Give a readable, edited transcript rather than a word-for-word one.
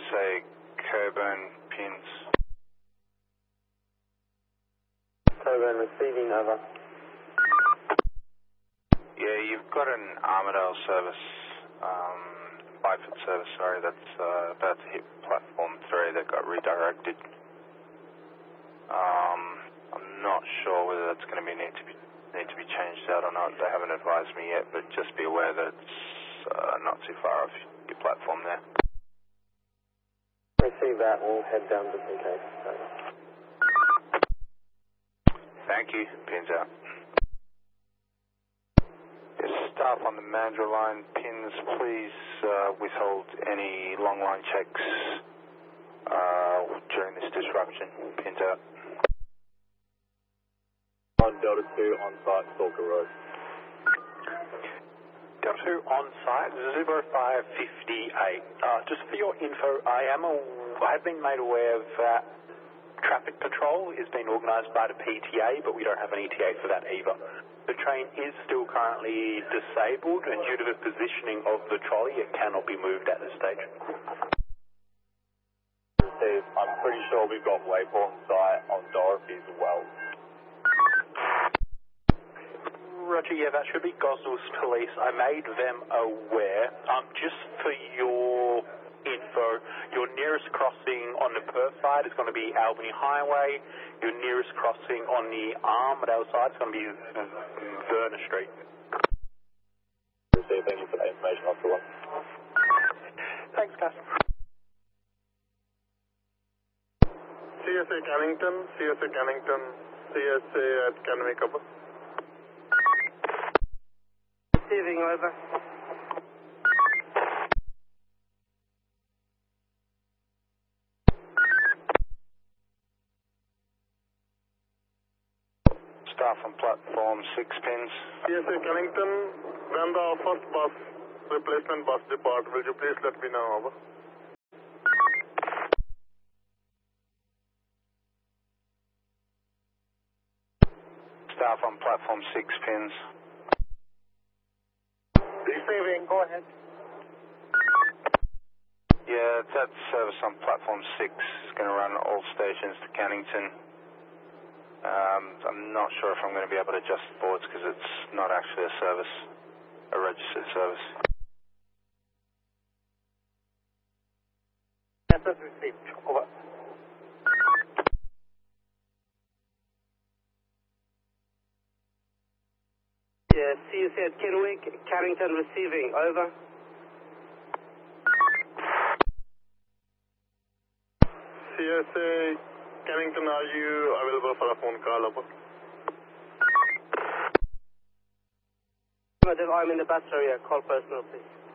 CSA Coburn pins. Coburn receiving, over. Yeah, you've got an Armidale service, Byford service, sorry, that's about to hit platform 3 that got redirected. I'm not sure whether that's going to need to be changed out or not. They haven't advised me yet, but just be aware that it's not too far off your platform there. Receive that, we'll head down just in case. Thank you, pins out. Yes, staff on the Mandurah line, pins, please withhold any long line checks during this disruption. Pins out. On Delta 2 on site, Stalker Road. Delta 2 on site, 0558. Just for your info, I have been made aware that traffic patrol is being organised by the PTA, but we don't have an ETA for that either. The train is still currently disabled, and due to the positioning of the trolley, it cannot be moved at this stage. I'm pretty sure we've got Wayport on site on Dorothy as well. Roger, yeah, that should be Gosnell's police. I made them aware. Just for your info, your nearest crossing on the Perth side is going to be Albany Highway. Your nearest crossing on the Armidale side is going to be Verna Street. Thank you for that information, Officer 1. Thanks, guys. CSA Cannington, CSA at Canway Cover. Receiving, over. Staff on platform 6 pins. CSA Cannington, when the first bus, replacement bus depart, will you please let me know, over? Staff on platform 6 pins. Receiving, go ahead. Yeah, that service on platform 6 is going to run all stations to Cannington. I'm not sure if I'm going to be able to adjust boards because it's not actually a service, a registered service. Message received, over. Yeah, CSA at Kenwick, Carrington receiving, over. CSA Cannington, are you available for a phone call, over? I'm in the bus area, call personal, please.